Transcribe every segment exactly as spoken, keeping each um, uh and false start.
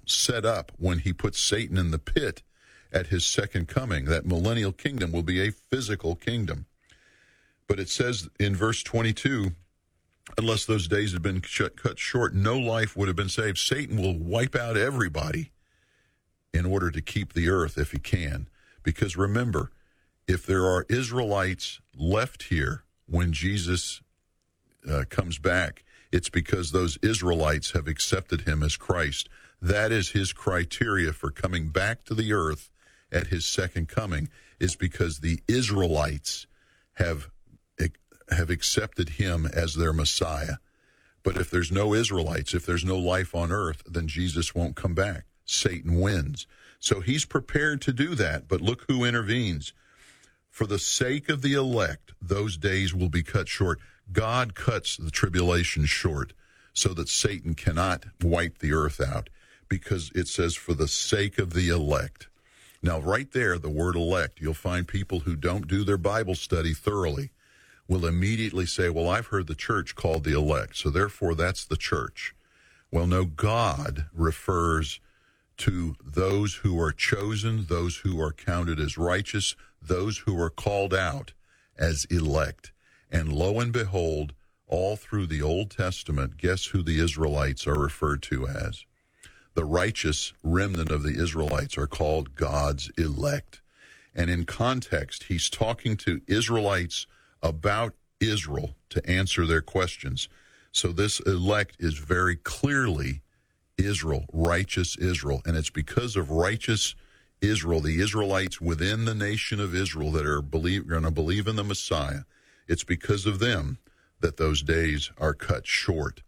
set up when he puts Satan in the pit at his second coming. That millennial kingdom will be a physical kingdom. But it says in verse twenty-two, unless those days had been cut short, no life would have been saved. Satan will wipe out everybody in order to keep the earth if he can. Because remember, if there are Israelites left here when Jesus uh, comes back, it's because those Israelites have accepted him as Christ. That is his criteria for coming back to the earth at his second coming, is because the Israelites have have accepted him as their Messiah. But if there's no Israelites, if there's no life on earth, then Jesus won't come back. Satan wins. So he's prepared to do that, but look who intervenes. For the sake of the elect, those days will be cut short. God cuts the tribulation short so that Satan cannot wipe the earth out, because it says for the sake of the elect. Now, right there, the word elect, you'll find people who don't do their Bible study thoroughly will immediately say, well, I've heard the church called the elect, so therefore that's the church. Well, no, God refers to those who are chosen, those who are counted as righteous, those who are called out as elect. And lo and behold, all through the Old Testament, guess who the Israelites are referred to as? The righteous remnant of the Israelites are called God's elect. And in context, he's talking to Israelites about Israel to answer their questions. So this elect is very clearly Israel, righteous Israel. And it's because of righteous Israel, the Israelites within the nation of Israel that are believe, going to believe in the Messiah, it's because of them that those days are cut short.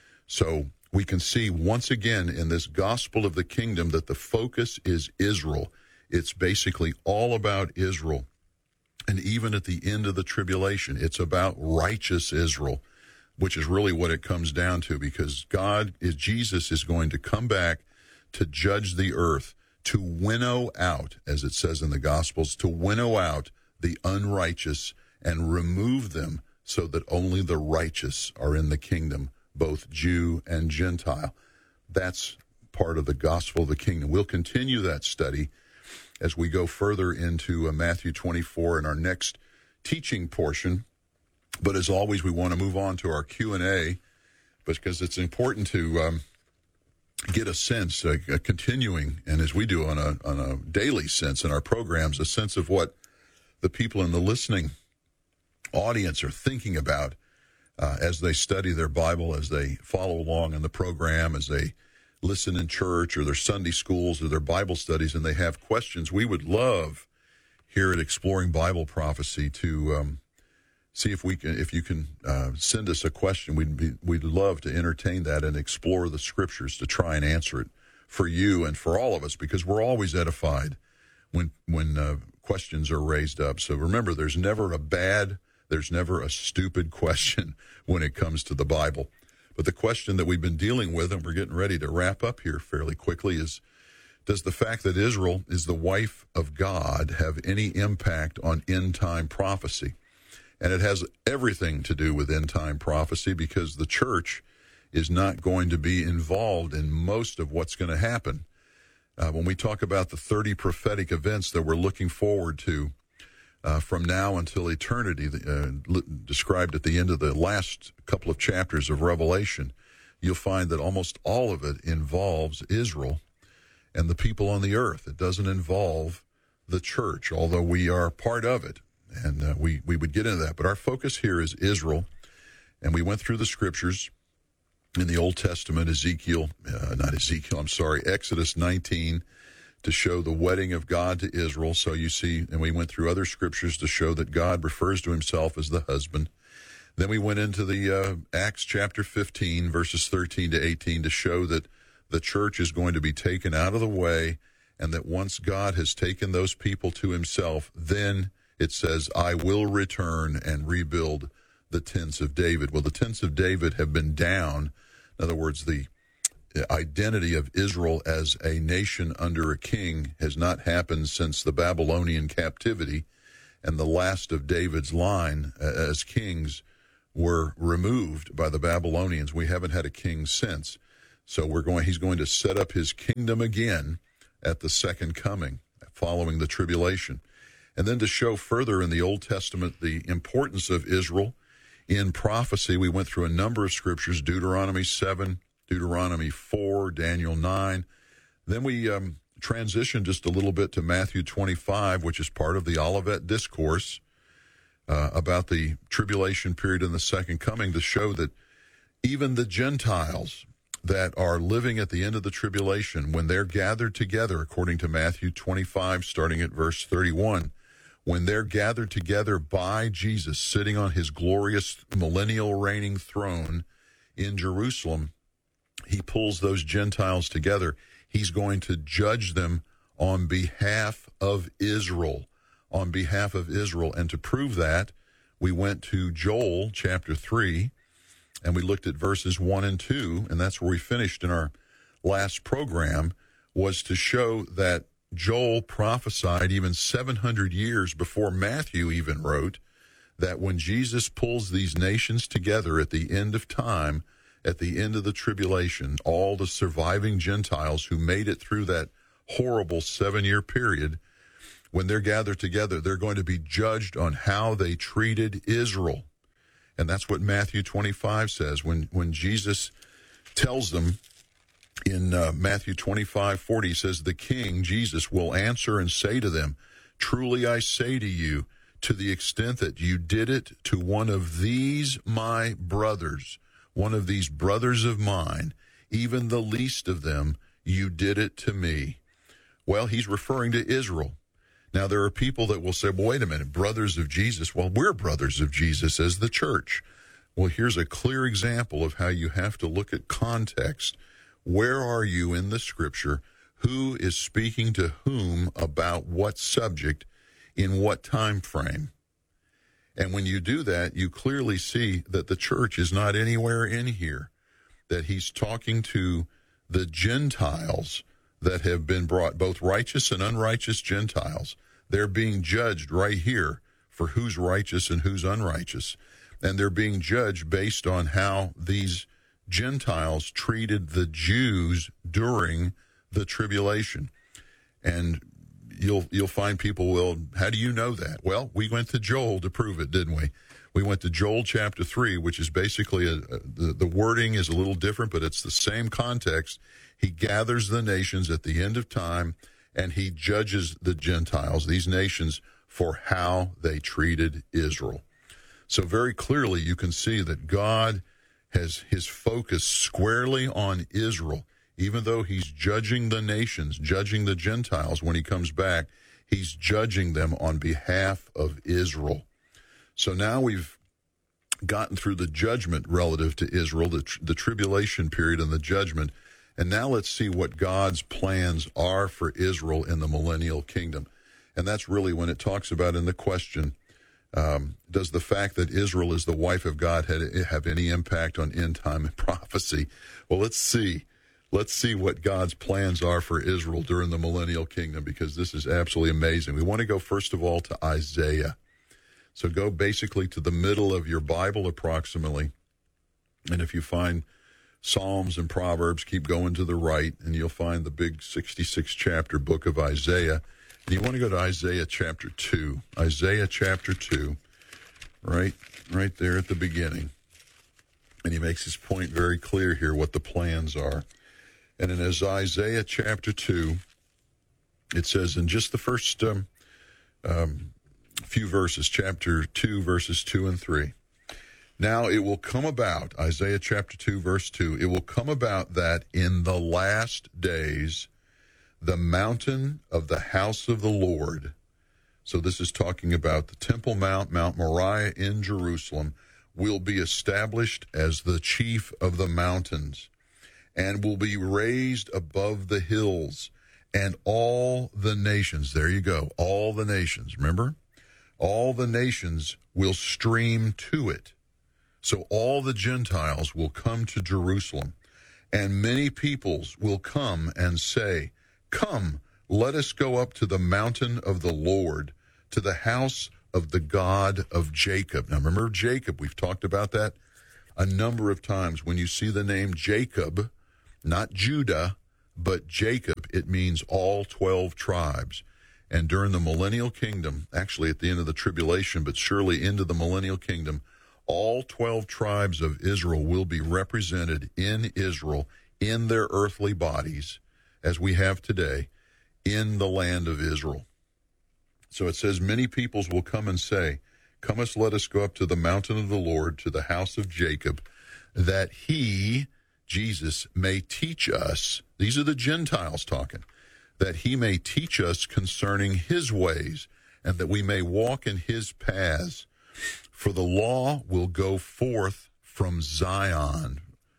So we can see once again in this gospel of the kingdom that the focus is Israel. It's basically all about Israel. And even at the end of the tribulation, it's about righteous Israel, which is really what it comes down to, because God is, Jesus is going to come back to judge the earth, to winnow out, as it says in the Gospels, to winnow out the unrighteous and remove them so that only the righteous are in the kingdom, both Jew and Gentile. That's part of the gospel of the kingdom. We'll continue that study as we go further into uh, Matthew twenty-four in our next teaching portion. But as always, we want to move on to our Q and A, because it's important to um, get a sense, a, a continuing, and as we do on a on a daily sense in our programs, a sense of what the people in the listening audience are thinking about uh, as they study their Bible, as they follow along in the program, as they listen in church or their Sunday schools or their Bible studies, and they have questions. We would love here at Exploring Bible Prophecy to um, see if we can, if you can uh, send us a question. We'd be, we'd love to entertain that and explore the scriptures to try and answer it for you and for all of us, because we're always edified when when uh, questions are raised up. So remember, there's never a bad, there's never a stupid question when it comes to the Bible. But the question that we've been dealing with, and we're getting ready to wrap up here fairly quickly, is, does the fact that Israel is the wife of God have any impact on end-time prophecy? And it has everything to do with end-time prophecy, because the church is not going to be involved in most of what's going to happen. Uh, when we talk about the thirty prophetic events that we're looking forward to uh, from now until eternity, uh, described at the end of the last couple of chapters of Revelation, you'll find that almost all of it involves Israel and the people on the earth. It doesn't involve the church, although we are part of it, and uh, we, we would get into that. But our focus here is Israel, and we went through the scriptures in the Old Testament, Ezekiel, uh, not Ezekiel, I'm sorry, Exodus nineteen, to show the wedding of God to Israel. So you see, and we went through other scriptures to show that God refers to himself as the husband. Then we went into the uh, Acts chapter fifteen, verses thirteen to eighteen, to show that the church is going to be taken out of the way, and that once God has taken those people to himself, then it says, I will return and rebuild the tents of David. Well, the tents of David have been down. In other words, the identity of Israel as a nation under a king has not happened since the Babylonian captivity, and the last of David's line as kings were removed by the Babylonians. We haven't had a king since. So we're going. He's going to set up his kingdom again at the second coming, following the tribulation. And then to show further in the Old Testament the importance of Israel in prophecy, we went through a number of scriptures, Deuteronomy seven, Deuteronomy four, Daniel nine. Then we um, transitioned just a little bit to Matthew twenty-five, which is part of the Olivet Discourse uh, about the tribulation period and the second coming, to show that even the Gentiles that are living at the end of the tribulation, when they're gathered together, according to Matthew twenty-five, starting at verse thirty-one, when they're gathered together by Jesus sitting on his glorious millennial reigning throne in Jerusalem, he pulls those Gentiles together. He's going to judge them on behalf of Israel, on behalf of Israel. And to prove that, we went to Joel chapter three, and we looked at verses one and two, and that's where we finished in our last program, was to show that Joel prophesied even seven hundred years before Matthew even wrote that when Jesus pulls these nations together at the end of time, at the end of the tribulation, all the surviving Gentiles who made it through that horrible seven-year period, when they're gathered together, they're going to be judged on how they treated Israel. And that's what Matthew twenty-five says. When when Jesus tells them in uh, Matthew twenty-five forty, he says, the King, Jesus, will answer and say to them, truly I say to you, to the extent that you did it to one of these my brothers, one of these brothers of mine, even the least of them, you did it to me. Well, he's referring to Israel. Now, there are people that will say, well, wait a minute, brothers of Jesus. Well, we're brothers of Jesus as the church. Well, here's a clear example of how you have to look at context. Where are you in the scripture? Who is speaking to whom about what subject in what time frame? And when you do that, you clearly see that the church is not anywhere in here, that he's talking to the Gentiles that have been brought, both righteous and unrighteous Gentiles. They're being judged right here for who's righteous and who's unrighteous. And they're being judged based on how these Gentiles treated the Jews during the tribulation. And you'll you'll find people, well, how do you know that? Well, we went to Joel to prove it, didn't we? We went to Joel chapter three, which is basically, a, a, the, the wording is a little different, but it's the same context. He gathers the nations at the end of time, and he judges the Gentiles, these nations, for how they treated Israel. So very clearly you can see that God has his focus squarely on Israel. Even though he's judging the nations, judging the Gentiles when he comes back, he's judging them on behalf of Israel. So now we've gotten through the judgment relative to Israel, the, tr- the tribulation period and the judgment. And now let's see what God's plans are for Israel in the millennial kingdom. And that's really when it talks about in the question, um, does the fact that Israel is the wife of God have any impact on end time prophecy? Well, let's see. Let's see what God's plans are for Israel during the millennial kingdom, because this is absolutely amazing. We want to go, first of all, to Isaiah. So go basically to the middle of your Bible approximately. And if you find Psalms and Proverbs, keep going to the right, and you'll find the big sixty-six chapter book of Isaiah. And you want to go to Isaiah chapter two. Isaiah chapter two, right, right there at the beginning. And he makes his point very clear here what the plans are. And in Isaiah chapter two, it says in just the first um, um, few verses, chapter two, verses two and three. Now it will come about, Isaiah chapter two, verse two, it will come about that in the last days, the mountain of the house of the Lord, so this is talking about the Temple Mount, Mount Moriah in Jerusalem, will be established as the chief of the mountains, and will be raised above the hills, and all the nations, there you go, all the nations, remember? All the nations will stream to it. So all the Gentiles will come to Jerusalem, and many peoples will come and say, come, let us go up to the mountain of the Lord, to the house of the God of Jacob. Now remember Jacob, we've talked about that a number of times. When you see the name Jacob not Judah, but Jacob. It means all twelve tribes. And during the millennial kingdom, actually at the end of the tribulation, but surely into the millennial kingdom, all twelve tribes of Israel will be represented in Israel in their earthly bodies, as we have today, in the land of Israel. So it says, many peoples will come and say, come us, let us go up to the mountain of the Lord, to the house of Jacob, that he, Jesus, may teach us. These are the Gentiles talking. That he may teach us concerning his ways, and that we may walk in his paths. For the law will go forth from Zion,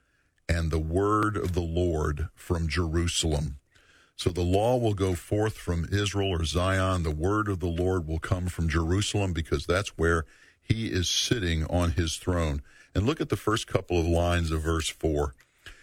and the word of the Lord from Jerusalem. So the law will go forth from Israel or Zion. The word of the Lord will come from Jerusalem, because that's where he is sitting on his throne. And look at the first couple of lines of verse four.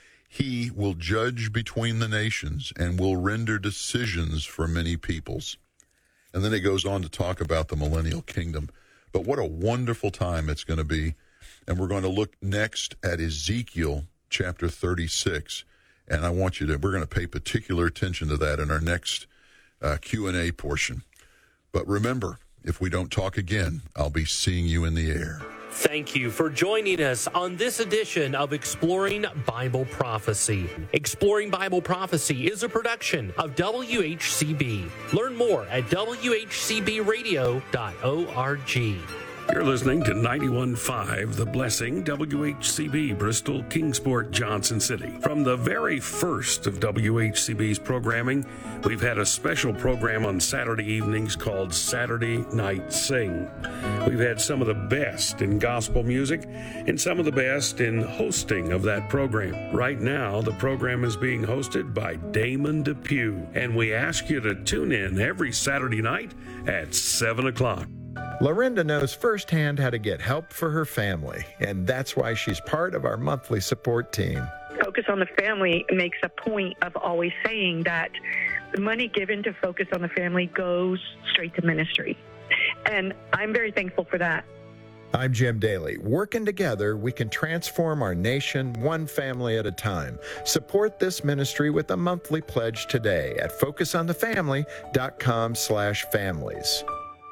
He will judge between the nations and will render decisions for many peoples. And then it goes on to talk about the millennial kingdom. But what a wonderful time it's going to be. And we're going to look next at Ezekiel chapter thirty-six. And I want you to, we're going to pay particular attention to that in our next uh, Q and A portion. But remember, if we don't talk again, I'll be seeing you in the air. Thank you for joining us on this edition of Exploring Bible Prophecy. Exploring Bible Prophecy is a production of W H C B. Learn more at w h c b radio dot org. You're listening to ninety-one point five The Blessing, W H C B, Bristol, Kingsport, Johnson City. From the very first of W H C B's programming, we've had a special program on Saturday evenings called Saturday Night Sing. We've had some of the best in gospel music and some of the best in hosting of that program. Right now, the program is being hosted by Damon Depew, and we ask you to tune in every Saturday night at seven o'clock. Lorinda knows firsthand how to get help for her family, and that's why she's part of our monthly support team. Focus on the Family makes a point of always saying that the money given to Focus on the Family goes straight to ministry. And I'm very thankful for that. I'm Jim Daly. Working together, we can transform our nation one family at a time. Support this ministry with a monthly pledge today at focus on the family dot com slash families.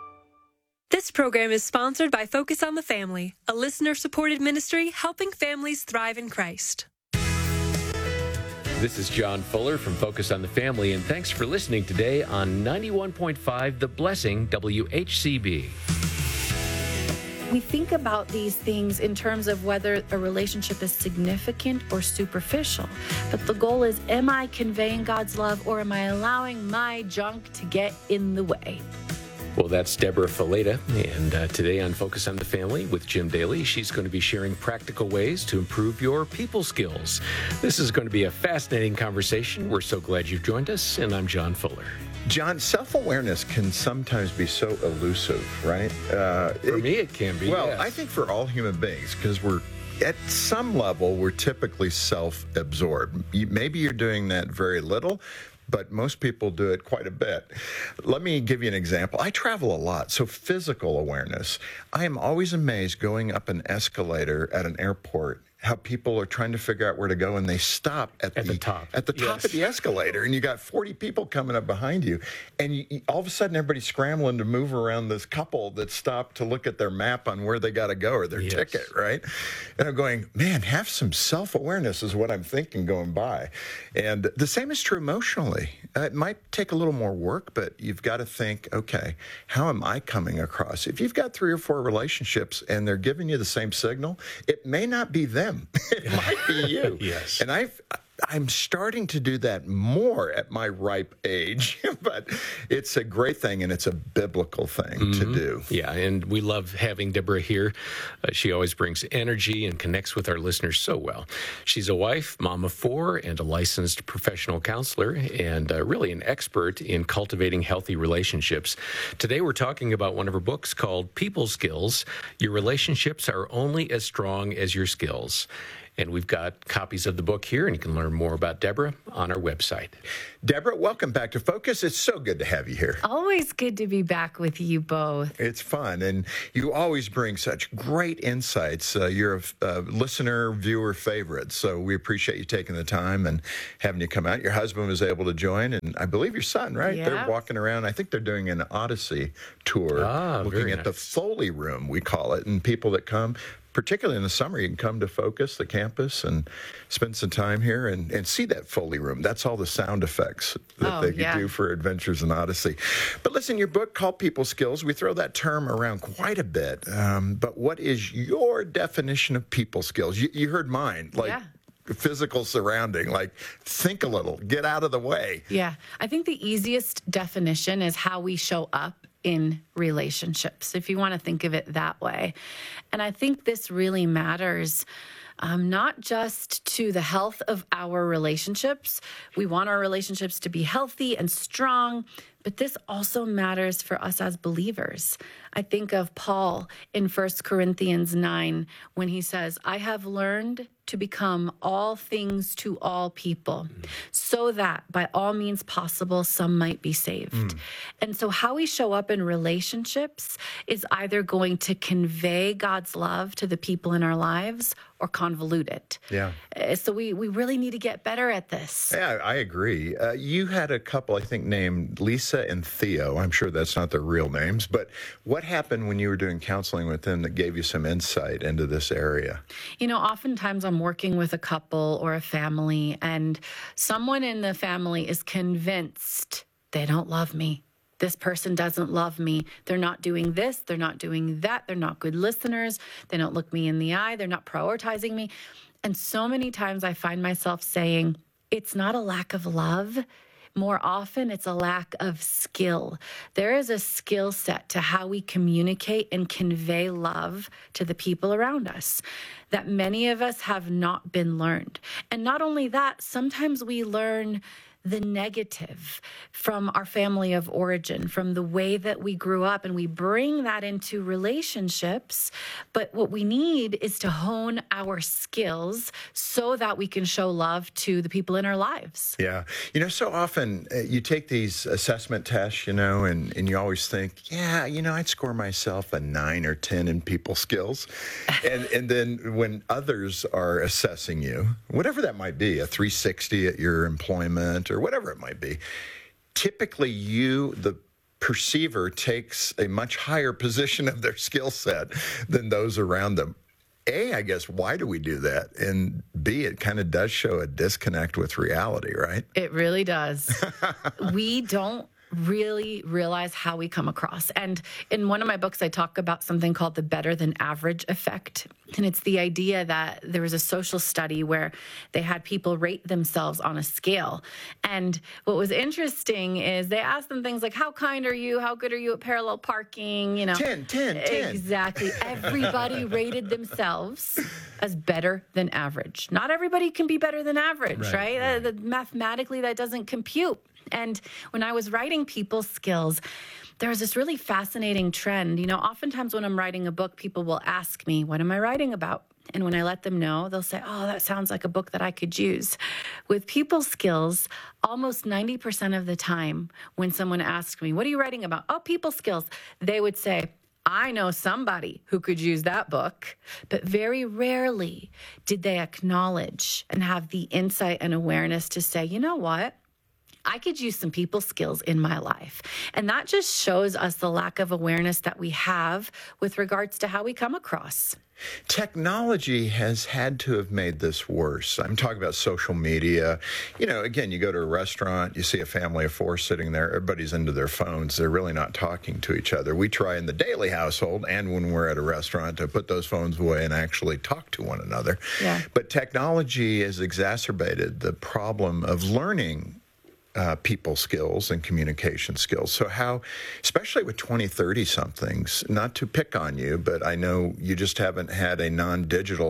This program is sponsored by Focus on the Family, a listener-supported ministry helping families thrive in Christ. This is John Fuller from Focus on the Family, and thanks for listening today on ninety-one point five The Blessing, W H C B. We think about these things in terms of whether a relationship is significant or superficial. But the goal is, am I conveying God's love, or am I allowing my junk to get in the way? Well, that's Deborah Fileta, and uh, today on Focus on the Family with Jim Daly, she's going to be sharing practical ways to improve your people skills. This is going to be a fascinating conversation. We're so glad you've joined us, and I'm John Fuller. John, self-awareness can sometimes be so elusive, right? Uh, for it, me, it can be, Well, yes. I think for all human beings, because we're, at some level, we're typically self-absorbed. You, maybe you're doing that very little, but most people do it quite a bit. Let me give you an example. I travel a lot, so physical awareness. I am always amazed going up an escalator at an airport, how people are trying to figure out where to go, and they stop at, at the, the top at the top yes. of the escalator, and you got forty people coming up behind you, and you, you, all of a sudden everybody's scrambling to move around this couple that stopped to look at their map on where they got to go, or their yes. ticket, right? And I'm going, man, have some self-awareness is what I'm thinking going by. And the same is true emotionally. Uh, it might take a little more work, but you've got to think, okay, how am I coming across? If you've got three or four relationships and they're giving you the same signal, it may not be them. It might be you. Yes. And I've, I'm starting to do that more at my ripe age, but it's a great thing, and it's a biblical thing mm-hmm. to do. Yeah, and we love having Deborah here. Uh, she always brings energy and connects with our listeners so well. She's a wife, mom of four, and a licensed professional counselor, and uh, really an expert in cultivating healthy relationships. Today we're talking about one of her books called People Skills. Your relationships are only as strong as your skills. And we've got copies of the book here, and you can learn more about Deborah on our website. Deborah, welcome back to Focus. It's so good to have you here. Always good to be back with you both. It's fun, and you always bring such great insights. Uh, you're a, a listener, viewer favorite, so we appreciate you taking the time and having you come out. Your husband was able to join, and I believe your son, right? Yeah. They're walking around. I think they're doing an Odyssey tour, ah, looking at nice. the Foley Room, we call it, and people that come, particularly in the summer, you can come to Focus, the campus, and spend some time here and, and see that Foley Room. That's all the sound effects that Oh, they could yeah. do for Adventures in Odyssey. But listen, your book called People Skills, we throw that term around quite a bit. Um, but what is your definition of people skills? You, you heard mine, like Yeah. physical surrounding, like think a little, get out of the way. Yeah. I think the easiest definition is how we show up in relationships, if you want to think of it that way. And I think this really matters. Um, not just to the health of our relationships. We want our relationships to be healthy and strong, but this also matters for us as believers. I think of Paul in First Corinthians nine when he says, I have learned to become all things to all people, so that by all means possible, some might be saved. Mm. And so how we show up in relationships is either going to convey God's love to the people in our lives or convolute it. Yeah. Uh, So we, we really need to get better at this. Yeah, I agree. Uh, you had a couple, I think, named Lisa and Theo. I'm sure that's not their real names, but what happened when you were doing counseling with them that gave you some insight into this area? You know, oftentimes I'm working with a couple or a family, and someone in the family is convinced they don't love me. This person doesn't love me. They're not doing this. They're not doing that. They're not good listeners. They don't look me in the eye. They're not prioritizing me. And so many times I find myself saying, it's not a lack of love. More often, it's a lack of skill. There is a skill set to how we communicate and convey love to the people around us that many of us have not been learned. And not only that, sometimes we learn the negative from our family of origin, from the way that we grew up, and we bring that into relationships. But what we need is to hone our skills so that we can show love to the people in our lives. Yeah. You know, so often uh, you take these assessment tests, you know, and, and you always think, yeah, you know, I'd score myself a nine or ten in people skills. And, and then when others are assessing you, whatever that might be, a three sixty at your employment, or whatever it might be, typically you, the perceiver, takes a much higher position of their skill set than those around them. A, I guess, why do we do that? And B, it kind of does show a disconnect with reality, right? It really does. We don't really realize how we come across. And in one of my books, I talk about something called the better than average effect. And it's the idea that there was a social study where they had people rate themselves on a scale. And what was interesting is they asked them things like, how kind are you? How good are you at parallel parking? You know, ten, ten, ten. Exactly. Everybody rated themselves as better than average. Not everybody can be better than average, right? right? right. Uh, the, mathematically, that doesn't compute. And when I was writing people skills, there was this really fascinating trend. You know, oftentimes when I'm writing a book, people will ask me, what am I writing about? And when I let them know, they'll say, oh, that sounds like a book that I could use. With people skills, almost ninety percent of the time when someone asks me, what are you writing about? Oh, people skills. They would say, I know somebody who could use that book, but very rarely did they acknowledge and have the insight and awareness to say, you know what? I could use some people skills in my life. And that just shows us the lack of awareness that we have with regards to how we come across. Technology has had to have made this worse. I'm talking about social media. You know, again, you go to a restaurant, you see a family of four sitting there, everybody's into their phones. They're really not talking to each other. We try in the daily household and when we're at a restaurant to put those phones away and actually talk to one another. Yeah. But technology has exacerbated the problem of learning Uh, people skills and communication skills. So how, especially with twenty, thirty somethings, not to pick on you, but I know you just haven't had a non-digital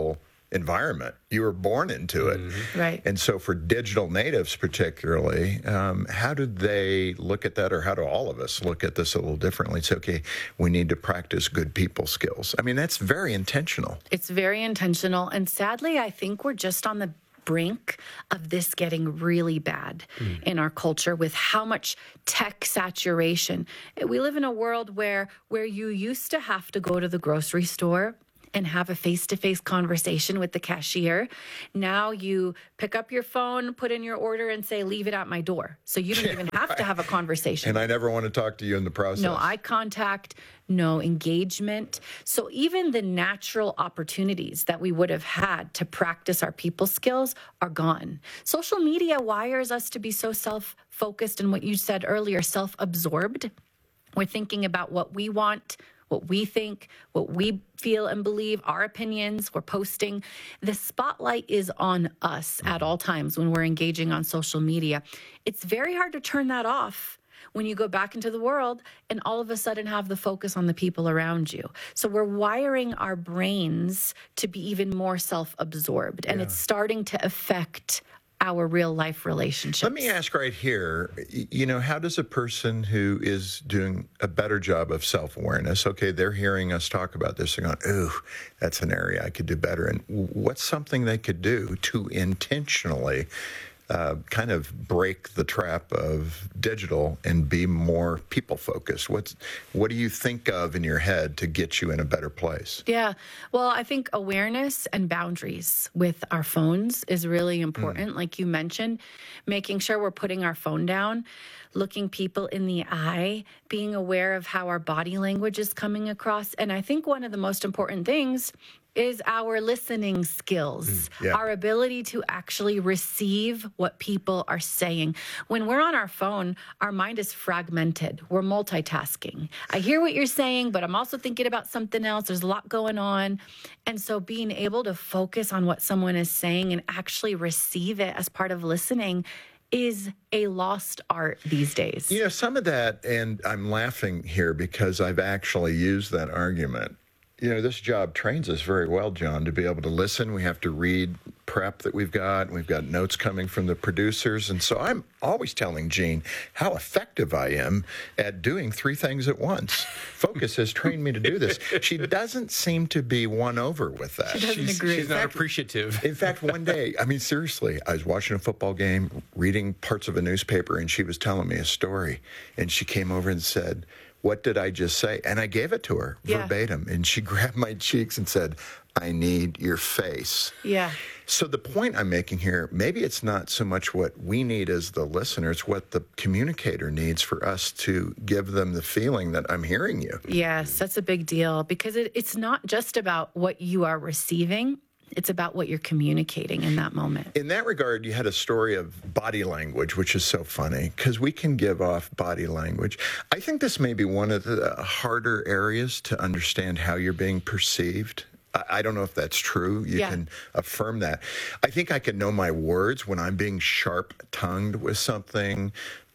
environment. You were born into it. Mm-hmm. Right. And so for digital natives particularly, um, how do they look at that, or how do all of us look at this a little differently? It's okay, we need to practice good people skills. I mean, that's very intentional. It's very intentional. And sadly, I think we're just on the brink of this getting really bad mm. in our culture with how much tech saturation. We live in a world where where you used to have to go to the grocery store and have a face-to-face conversation with the cashier. Now you pick up your phone, put in your order, and say, leave it at my door. So you don't even have to have a conversation. And I never want to talk to you in the process. No eye contact, no engagement. So even the natural opportunities that we would have had to practice our people skills are gone. Social media wires us to be so self-focused and what you said earlier, self-absorbed. We're thinking about what we want, what we think, what we feel and believe, our opinions, we're posting. The spotlight is on us at all times when we're engaging on social media. It's very hard to turn that off when you go back into the world and all of a sudden have the focus on the people around you. So we're wiring our brains to be even more self-absorbed, and yeah. it's starting to affect our real life relationships. Let me ask right here, you know, how does a person who is doing a better job of self-awareness, okay, they're hearing us talk about this, they're going, ooh, that's an area I could do better. And what's something they could do to intentionally uh, kind of break the trap of digital and be more people-focused? What's, what do you think of in your head to get you in a better place? Yeah, well, I think awareness and boundaries with our phones is really important. Mm. Like you mentioned, making sure we're putting our phone down, looking people in the eye, being aware of how our body language is coming across. And I think one of the most important things is our listening skills, mm, yeah. our ability to actually receive what people are saying. When we're on our phone, our mind is fragmented. We're multitasking. I hear what you're saying, but I'm also thinking about something else. There's a lot going on. And so being able to focus on what someone is saying and actually receive it as part of listening is a lost art these days. You know, some of that, and I'm laughing here because I've actually used that argument. You know, this job trains us very well, John, to be able to listen. We have to read prep that we've got. We've got notes coming from the producers. And so I'm always telling Jean how effective I am at doing three things at once. Focus has trained me to do this. She doesn't seem to be won over with that. She doesn't she's, agree. She's not appreciative. In fact, one day, I mean, seriously, I was watching a football game, reading parts of a newspaper, and she was telling me a story. And she came over and said, what did I just say? And I gave it to her yeah. verbatim. And she grabbed my cheeks and said, I need your face. Yeah. So the point I'm making here, maybe it's not so much what we need as the listener, it's what the communicator needs for us to give them the feeling that I'm hearing you. Yes, that's a big deal because it, it's not just about what you are receiving. It's about what you're communicating in that moment. In that regard, you had a story of body language, which is so funny because we can give off body language. I think this may be one of the harder areas to understand how you're being perceived. I don't know if that's true. You yeah. can affirm that. I think I can know my words when I'm being sharp-tongued with something,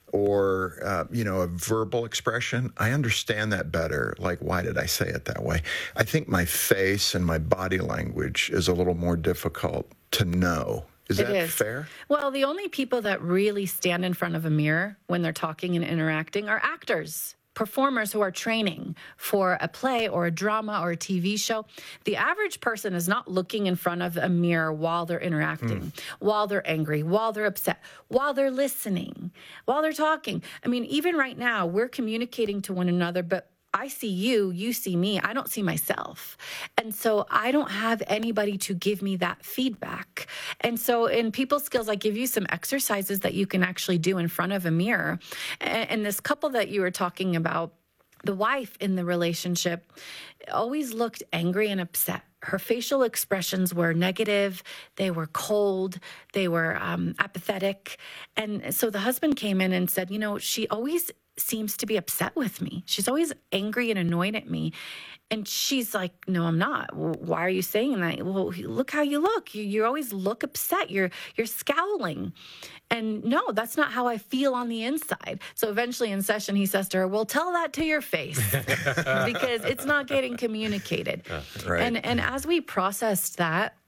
or, uh, you know, a verbal expression. I understand that better. Like, why did I say it that way? I think my face and my body language is a little more difficult to know. Is it that is. fair? Well, the only people that really stand in front of a mirror when they're talking and interacting are actors. Performers who are training for a play or a drama or a T V show. The average person is not looking in front of a mirror while they're interacting, mm. while they're angry, while they're upset, while they're listening, while they're talking. I mean, even right now, we're communicating to one another, but I see you, you see me, I don't see myself. And so I don't have anybody to give me that feedback. And so in people skills, I give you some exercises that you can actually do in front of a mirror. And, and this couple that you were talking about, the wife in the relationship always looked angry and upset. Her facial expressions were negative. They were cold. They were um, apathetic. And so the husband came in and said, you know, she always seems to be upset with me. She's always angry and annoyed at me. And she's like, no, I'm not. Well, why are you saying that? Well, look how you look. You, you always look upset. You're you're scowling. And no, that's not how I feel on the inside. So eventually in session, he says to her, well, tell that to your face because it's not getting communicated. Right. And, and as we processed that,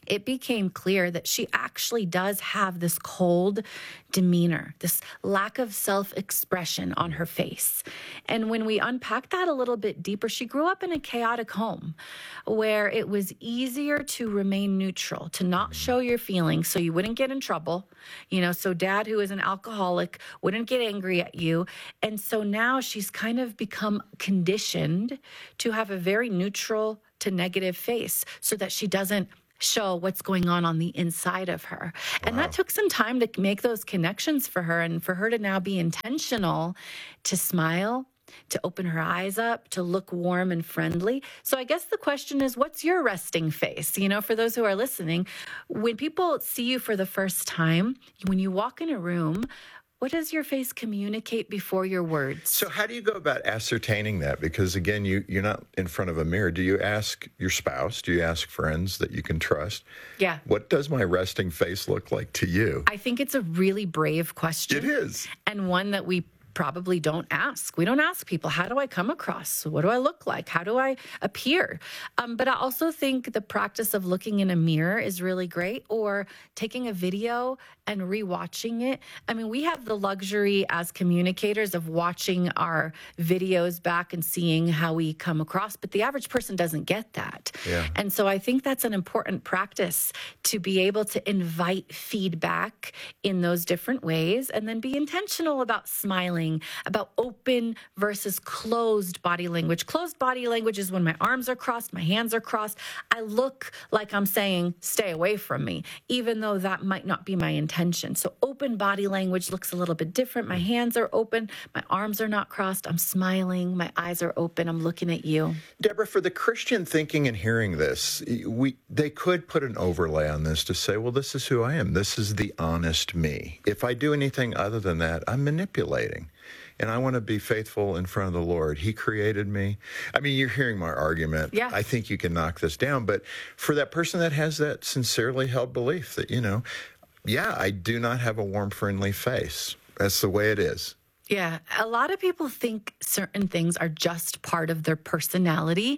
it became clear that she actually does have this cold demeanor, this lack of self-expression on her face. And when we unpack that a little bit deeper, she grew up in a chaotic home where it was easier to remain neutral, to not show your feelings so you wouldn't get in trouble. You know, so dad, who is an alcoholic, wouldn't get angry at you. And so now she's kind of become conditioned to have a very neutral to negative face so that she doesn't show what's going on on the inside of her. And wow. that took some time to make those connections for her, and for her to now be intentional to smile, to open her eyes up, to look warm and friendly. So I guess the question is, what's your resting face? You know, for those who are listening, when people see you for the first time, when you walk in a room, what does your face communicate before your words? So how do you go about ascertaining that? Because again, you, you're not in front of a mirror. Do you ask your spouse? Do you ask friends that you can trust? Yeah. What does my resting face look like to you? I think it's a really brave question. It is. And one that we probably don't ask. We don't ask people, how do I come across? What do I look like? How do I appear? Um, but I also think the practice of looking in a mirror is really great, or taking a video and rewatching it. I mean, we have the luxury as communicators of watching our videos back and seeing how we come across, but the average person doesn't get that. Yeah. And so I think that's an important practice, to be able to invite feedback in those different ways, and then be intentional about smiling, about open versus closed body language. Closed body language is when my arms are crossed, my hands are crossed. I look like I'm saying, stay away from me, even though that might not be my intention. So open body language looks a little bit different. My hands are open, my arms are not crossed, I'm smiling, my eyes are open, I'm looking at you. Deborah, for the Christian thinking and hearing this, we they could put an overlay on this to say, well, this is who I am. This is the honest me. If I do anything other than that, I'm manipulating. And I want to be faithful in front of the Lord. He created me. I mean, you're hearing my argument. Yeah. I think you can knock this down. But for that person that has that sincerely held belief that, you know, yeah, I do not have a warm, friendly face. That's the way it is. Yeah. A lot of people think certain things are just part of their personality,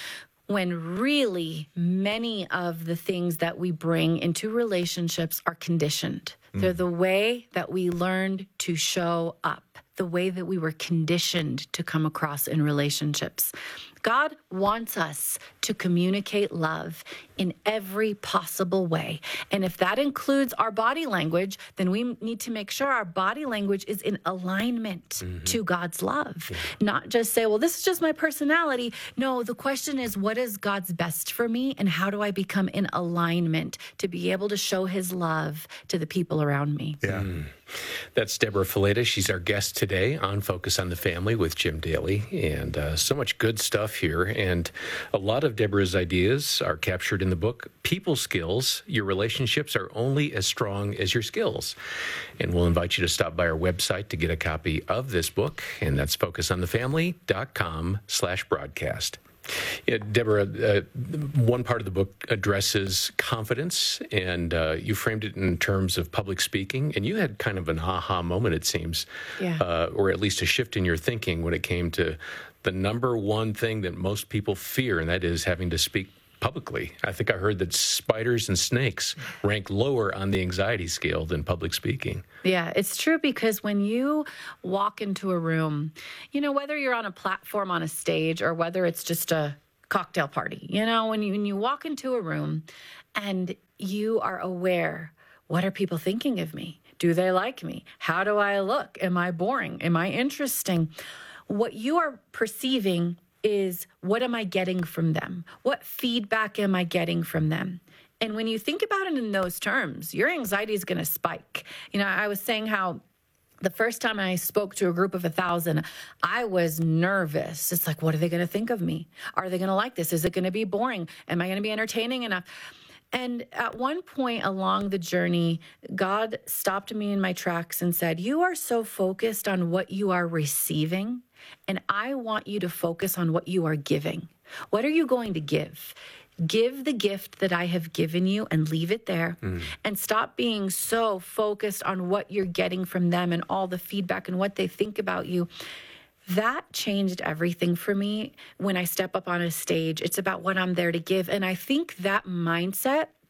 when really many of the things that we bring into relationships are conditioned. Mm. They're the way that we learned to show up, the way that we were conditioned to come across in relationships. God wants us to communicate love in every possible way. And if that includes our body language, then we need to make sure our body language is in alignment mm-hmm. to God's love. Yeah. Not just say, well, this is just my personality. No, the question is, what is God's best for me? And how do I become in alignment to be able to show his love to the people around me? Yeah. Mm. That's Deborah Fileta. She's our guest today on Focus on the Family with Jim Daly. And uh, so much good stuff here. And a lot of Deborah's ideas are captured in the book, People Skills. Your relationships are only as strong as your skills. And we'll invite you to stop by our website to get a copy of this book. And that's focusonthefamily.com slash broadcast. Yeah, Deborah, uh, one part of the book addresses confidence, and uh, you framed it in terms of public speaking, and you had kind of an aha moment, it seems, yeah. uh, or at least a shift in your thinking when it came to the number one thing that most people fear, and that is having to speak publicly. I think I heard that spiders and snakes rank lower on the anxiety scale than public speaking. Yeah, it's true, because when you walk into a room, you know, whether you're on a platform on a stage or whether it's just a cocktail party, you know, when you, when you walk into a room and you are aware, what are people thinking of me? Do they like me? How do I look? Am I boring? Am I interesting? What you are perceiving is, what am I getting from them? What feedback am I getting from them? And when you think about it in those terms, your anxiety is going to spike. You know, I was saying how the first time I spoke to a group of a thousand, I was nervous. It's like, what are they going to think of me? Are they going to like this? Is it going to be boring? Am I going to be entertaining enough? And at one point along the journey, God stopped me in my tracks and said, you are so focused on what you are receiving, and I want you to focus on what you are giving. What are you going to give? Give the gift that I have given you and leave it there, mm. and stop being so focused on what you're getting from them and all the feedback and what they think about you. That changed everything for me. When I step up on a stage, it's about what I'm there to give. And I think that mindset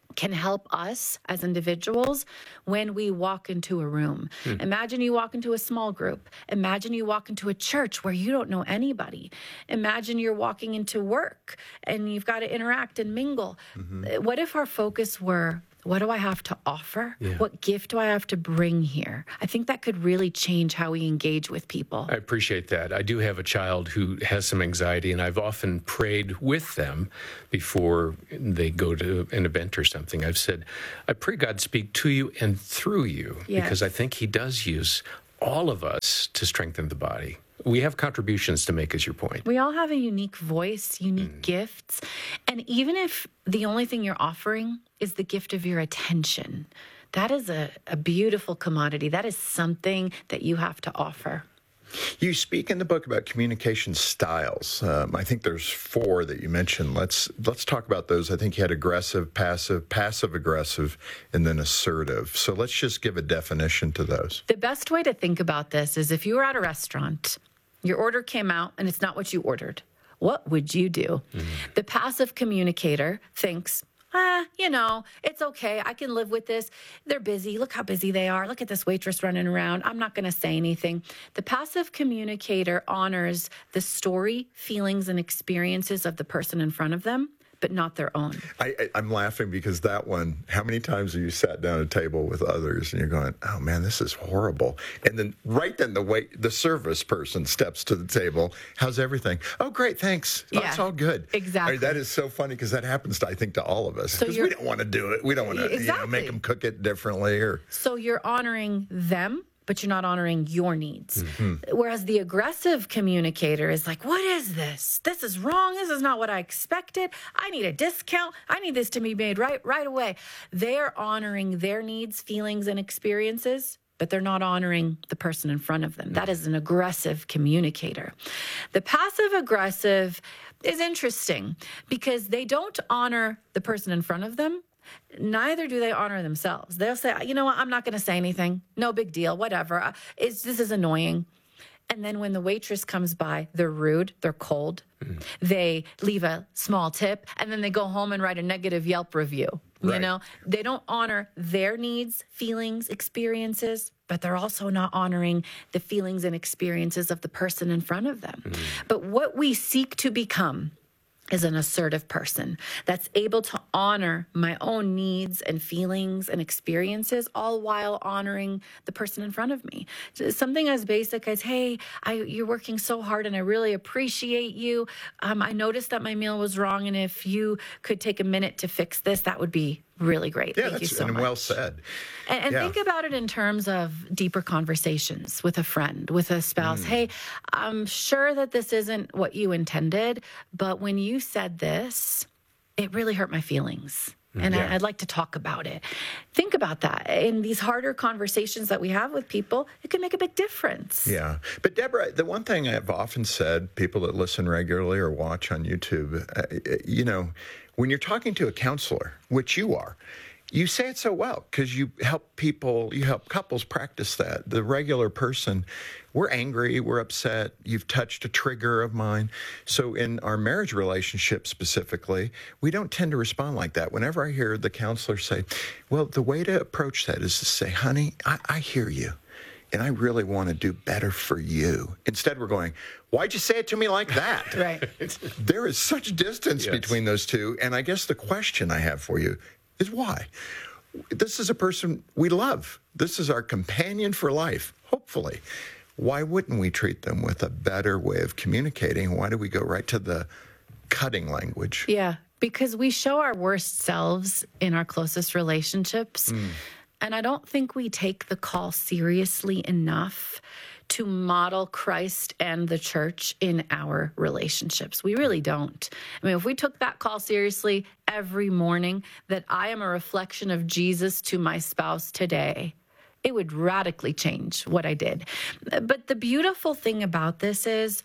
can help us as individuals when we walk into a room. Hmm. Imagine you walk into a small group. Imagine you walk into a church where you don't know anybody. Imagine you're walking into work and you've got to interact and mingle. Mm-hmm. What if our focus were, what do I have to offer? Yeah. What gift do I have to bring here? I think that could really change how we engage with people. I appreciate that. I do have a child who has some anxiety, and I've often prayed with them before they go to an event or something. I've said, I pray God speak to you and through you, yes. because I think he does use all of us to strengthen the body. We have contributions to make, is your point. We all have a unique voice, unique mm. gifts. And even if the only thing you're offering is the gift of your attention, that is a, a beautiful commodity. That is something that you have to offer. You speak in the book about communication styles. Um, I think there's four that you mentioned. Let's let's talk about those. I think you had aggressive, passive, passive-aggressive, and then assertive. So let's just give a definition to those. The best way to think about this is if you were at a restaurant, your order came out and it's not what you ordered. What would you do? Mm-hmm. The passive communicator thinks, ah, you know, it's okay. I can live with this. They're busy. Look how busy they are. Look at this waitress running around. I'm not going to say anything. The passive communicator honors the story, feelings, and experiences of the person in front of them, but not their own. I, I, I'm laughing because that one, how many times have you sat down at a table with others and you're going, oh man, this is horrible. And then right then the wait, the service person steps to the table. How's everything? Oh, great, thanks. Oh, yeah, it's all good. Exactly. I mean, that is so funny because that happens, to, I think, to all of us. Because so we don't want to do it. We don't want to exactly. you know, make them cook it differently. Or So you're honoring them, but you're not honoring your needs. Mm-hmm. Whereas the aggressive communicator is like, what is this? This is wrong. This is not what I expected. I need a discount. I need this to be made right right away. They're honoring their needs, feelings, and experiences, but they're not honoring the person in front of them. That is an aggressive communicator. The passive aggressive is interesting because they don't honor the person in front of them. Neither do they honor themselves. They'll say, you know what, I'm not going to say anything. No big deal, whatever. It's, this is annoying. And then when the waitress comes by, they're rude, they're cold. Mm. They leave a small tip, and then they go home and write a negative Yelp review. Right. You know, they don't honor their needs, feelings, experiences, but they're also not honoring the feelings and experiences of the person in front of them. Mm. But what we seek to become is an assertive person that's able to honor my own needs and feelings and experiences, all while honoring the person in front of me. Something as basic as, hey, I, you're working so hard and I really appreciate you. Um, I noticed that my meal was wrong, and if you could take a minute to fix this, that would be really great. Yeah, Thank you that's so and much. Well said. And, and yeah. think about it in terms of deeper conversations with a friend, with a spouse. Mm. Hey, I'm sure that this isn't what you intended, but when you said this, it really hurt my feelings. And yeah. I, I'd like to talk about it. Think about that. In these harder conversations that we have with people, it can make a big difference. Yeah. But Deborah, the one thing I've often said, people that listen regularly or watch on YouTube, uh, you know, when you're talking to a counselor, which you are, you say it so well because you help people, you help couples practice that. The regular person, we're angry, we're upset, you've touched a trigger of mine. So in our marriage relationship specifically, we don't tend to respond like that. Whenever I hear the counselor say, well, the way to approach that is to say, honey, I, I hear you. And I really want to do better for you. Instead, we're going, why'd you say it to me like that? Right. There is such distance yes. between those two. And I guess the question I have for you is why? This is a person we love. This is our companion for life, hopefully. Why wouldn't we treat them with a better way of communicating? Why do we go right to the cutting language? Yeah, because we show our worst selves in our closest relationships. Mm. And I don't think we take the call seriously enough to model Christ and the church in our relationships. We really don't. I mean, if we took that call seriously every morning, that I am a reflection of Jesus to my spouse today, it would radically change what I did. But the beautiful thing about this is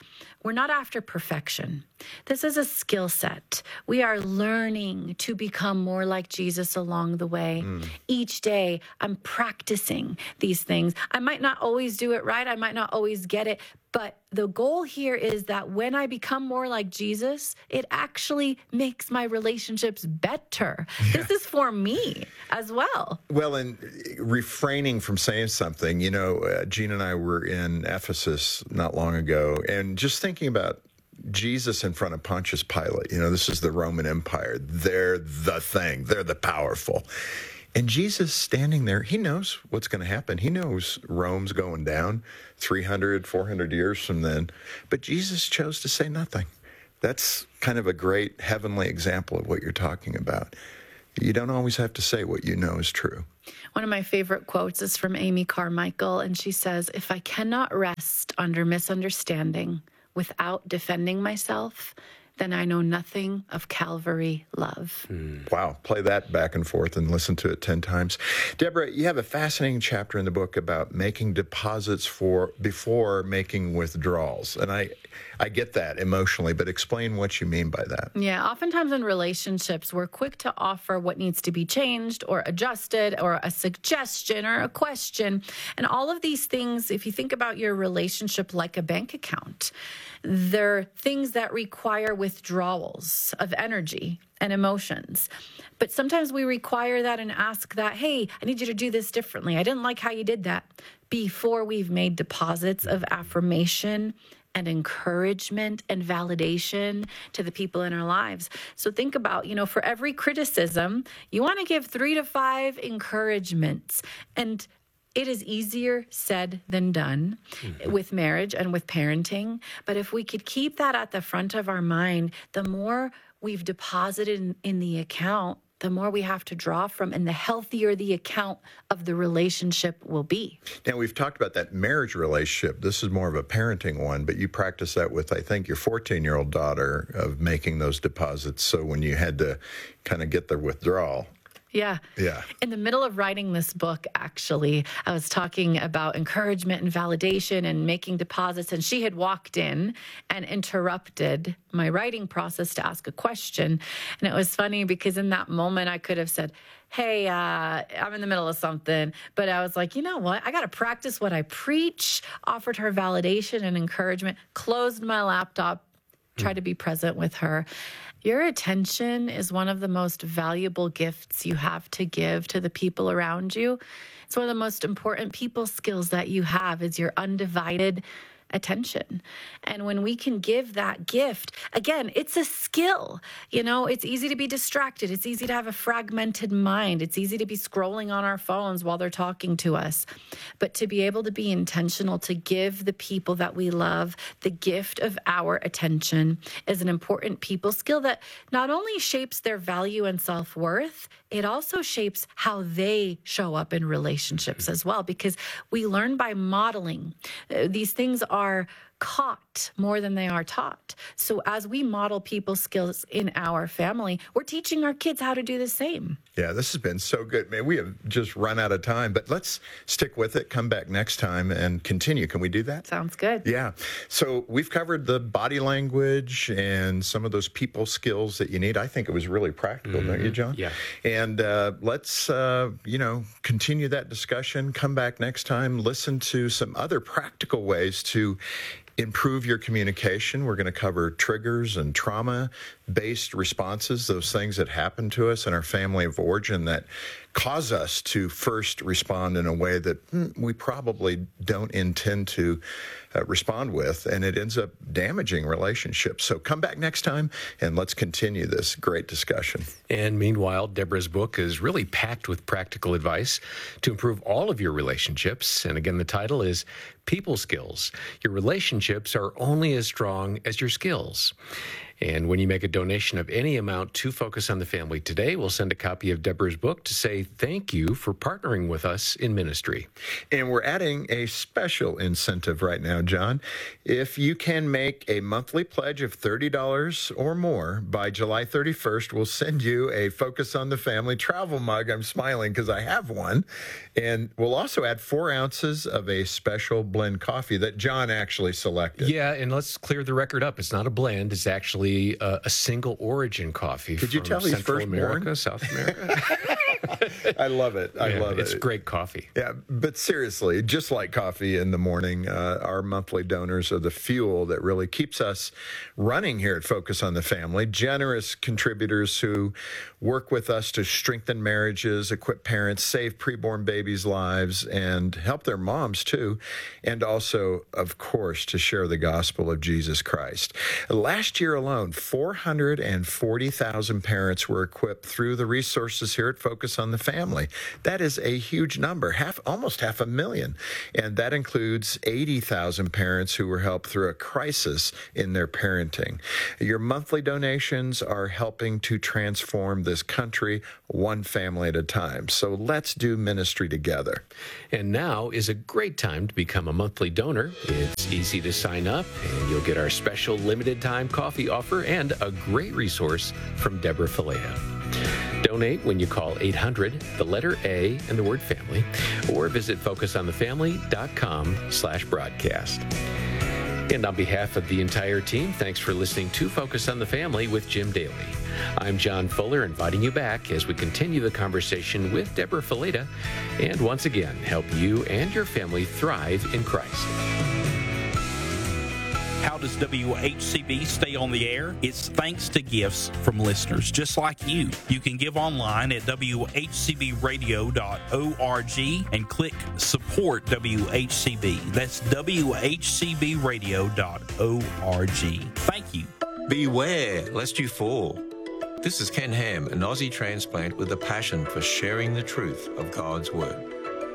we're not after perfection. This is a skill set. We are learning to become more like Jesus along the way. Mm. Each day, I'm practicing these things. I might not always do it right. I might not always get it. But the goal here is that when I become more like Jesus, it actually makes my relationships better. Yeah. This is for me as well. Well, and refraining from saying something, you know, uh, Gene and I were in Ephesus not long ago, and just thinking about Jesus in front of Pontius Pilate. You know, this is the Roman Empire. They're the thing. They're the powerful. And Jesus standing there, he knows what's going to happen. He knows Rome's going down three hundred, four hundred years from then. But Jesus chose to say nothing. That's kind of a great heavenly example of what you're talking about. You don't always have to say what you know is true. One of my favorite quotes is from Amy Carmichael, and she says, "If I cannot rest under misunderstanding without defending myself, then I know nothing of Calvary love." Mm. Wow. Play that back and forth and listen to it ten times. Deborah, you have a fascinating chapter in the book about making deposits for before making withdrawals. And I, I get that emotionally, but explain what you mean by that. Yeah. Oftentimes in relationships, we're quick to offer what needs to be changed or adjusted or a suggestion or a question. And all of these things, if you think about your relationship like a bank account, they're things that require withdrawals of energy and emotions. But sometimes we require that and ask that, hey, I need you to do this differently. I didn't like how you did that, before we've made deposits of affirmation and encouragement and validation to the people in our lives. So think about, you know, for every criticism, you want to give three to five encouragements. And it is easier said than done mm-hmm. with marriage and with parenting. But if we could keep that at the front of our mind, the more we've deposited in, in the account, the more we have to draw from, and the healthier the account of the relationship will be. Now, we've talked about that marriage relationship. This is more of a parenting one, but you practice that with, I think, your fourteen-year-old daughter, of making those deposits. So when you had to kind of get the withdrawal. Yeah. Yeah. In the middle of writing this book, actually, I was talking about encouragement and validation and making deposits, and she had walked in and interrupted my writing process to ask a question. And it was funny because in that moment, I could have said, hey, uh, I'm in the middle of something. But I was like, you know what? I got to practice what I preach, offered her validation and encouragement, closed my laptop, tried to be present with her. Your attention is one of the most valuable gifts you have to give to the people around you. It's one of the most important people skills that you have, is your undivided attention. And when we can give that gift, again, it's a skill. You know, it's easy to be distracted. It's easy to have a fragmented mind. It's easy to be scrolling on our phones while they're talking to us. But to be able to be intentional to give the people that we love the gift of our attention is an important people skill that not only shapes their value and self-worth, it also shapes how they show up in relationships as well, because we learn by modeling. Uh, these things are caught more than they are taught. So as we model people skills in our family, we're teaching our kids how to do the same. Yeah, this has been so good. Man, we have just run out of time, but let's stick with it. Come back next time and continue. Can we do that? Sounds good. Yeah. So we've covered the body language and some of those people skills that you need. I think it was really practical, mm-hmm. don't you, John? Yeah. And uh, let's, uh, you know, continue that discussion. Come back next time. Listen to some other practical ways to improve your communication. We're going to cover triggers and trauma-based responses, those things that happen to us in our family of origin that cause us to first respond in a way that hmm, we probably don't intend to uh, respond with, and it ends up damaging relationships. So come back next time, and let's continue this great discussion. And meanwhile, Deborah's book is really packed with practical advice to improve all of your relationships. And again, the title is People Skills. Your relationships are only as strong as your skills. And when you make a donation of any amount to Focus on the Family today, we'll send a copy of Deborah's book to say thank you for partnering with us in ministry. And we're adding a special incentive right now, John. If you can make a monthly pledge of thirty dollars or more by July thirty-first, we'll send you a Focus on the Family travel mug. I'm smiling because I have one. And we'll also add four ounces of a special blend coffee that John actually selected. Yeah, and let's clear the record up. It's not a blend. It's actually a, a single origin coffee. Could you from tell he's Central first America, born? South America. I love it. I yeah, love it's it. It's great coffee. Yeah, but seriously, just like coffee in the morning, uh, our monthly donors are the fuel that really keeps us running here at Focus on the Family. Generous contributors who work with us to strengthen marriages, equip parents, save preborn babies' lives, and help their moms too, and also, of course, to share the gospel of Jesus Christ. Last year alone, four hundred forty thousand parents were equipped through the resources here at Focus on the Family. That is a huge number, half, almost half a million. And that includes eighty thousand parents who were helped through a crisis in their parenting. Your monthly donations are helping to transform this country one family at a time. So let's do ministry together. And now is a great time to become a monthly donor. It's easy to sign up, and you'll get our special limited time coffee offer and a great resource from Deborah Fileta. Donate when you call eight hundred, the letter A, and the word family, or visit focus on the family dot com slash broadcast. And on behalf of the entire team, thanks for listening to Focus on the Family with Jim Daly. I'm John Fuller, inviting you back as we continue the conversation with Deborah Fileta, and once again, help you and your family thrive in Christ. How does W H C B stay on the air? It's thanks to gifts from listeners just like you. You can give online at w h c b radio dot org and click support W H C B. That's w h c b radio dot org. Thank you. Beware lest you fall. This is Ken Ham, an Aussie transplant with a passion for sharing the truth of God's Word.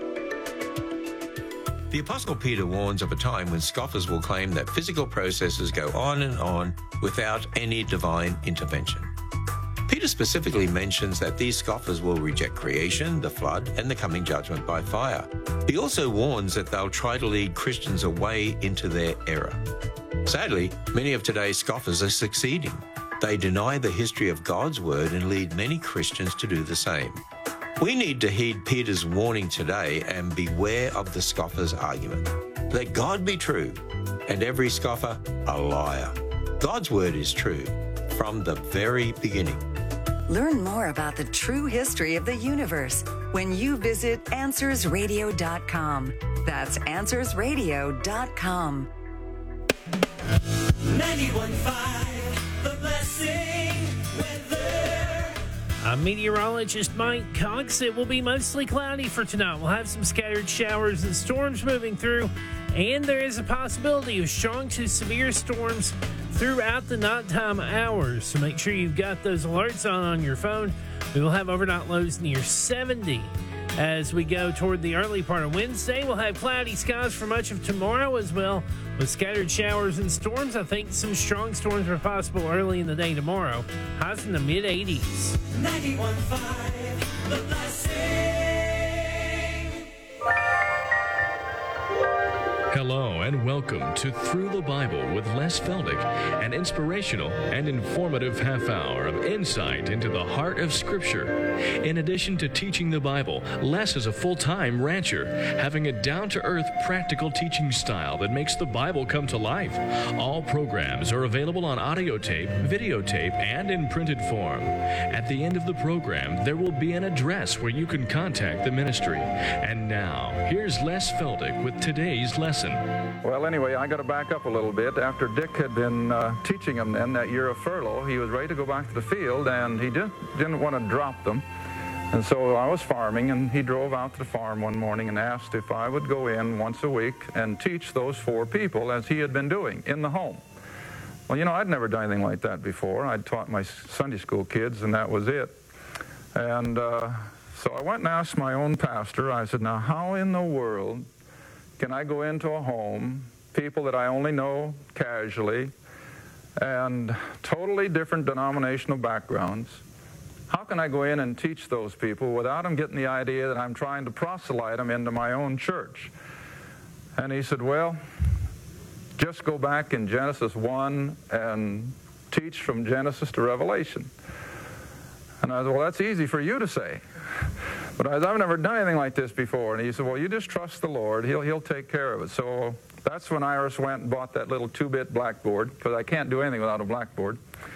The Apostle Peter warns of a time when scoffers will claim that physical processes go on and on without any divine intervention. Peter specifically mentions that these scoffers will reject creation, the flood, and the coming judgment by fire. He also warns that they'll try to lead Christians away into their error. Sadly, many of today's scoffers are succeeding. They deny the history of God's Word and lead many Christians to do the same. We need to heed Peter's warning today and beware of the scoffer's argument. Let God be true and every scoffer a liar. God's Word is true from the very beginning. Learn more about the true history of the universe when you visit answers radio dot com. That's answers radio dot com. ninety-one point five, The Blessing Weather. I'm meteorologist Mike Cox. It will be mostly cloudy for tonight. We'll have some scattered showers and storms moving through, and there is a possibility of strong to severe storms throughout the nighttime hours. So make sure you've got those alerts on on your phone. We will have overnight lows near seventy. As we go toward the early part of Wednesday, we'll have cloudy skies for much of tomorrow as well, with scattered showers and storms. I think some strong storms are possible early in the day tomorrow. Highs in the mid eighties. ninety-one point five, The Blessing. Hello and welcome to Through the Bible with Les Feldick, an inspirational and informative half hour of insight into the heart of Scripture. In addition to teaching the Bible, Les is a full-time rancher, having a down-to-earth, practical teaching style that makes the Bible come to life. All programs are available on audio tape, videotape, and in printed form. At the end of the program, there will be an address where you can contact the ministry. And now, here's Les Feldick with today's lesson. Well, anyway, I got to back up a little bit. After Dick had been uh, teaching him then that year of furlough, he was ready to go back to the field, and he didn't, didn't want to drop them. And so I was farming, and he drove out to the farm one morning and asked if I would go in once a week and teach those four people as he had been doing in the home. Well, you know, I'd never done anything like that before. I'd taught my Sunday school kids, and that was it. And uh, so I went and asked my own pastor. I said, now, how in the world can I go into a home, people that I only know casually, and totally different denominational backgrounds. How can I go in and teach those people without them getting the idea that I'm trying to proselyte them into my own church? And he said, well, just go back in Genesis one and teach from Genesis to Revelation. And I said, well, that's easy for you to say. But I said, I've never done anything like this before. And he said, well, you just trust the Lord. He'll, he'll take care of it. So that's when Iris went and bought that little two-bit blackboard, because I can't do anything without a blackboard.